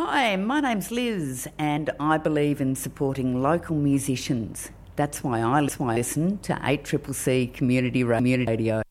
Hi, my name's Liz and I believe in supporting local musicians. That's why I listen to 8CCC Community Radio.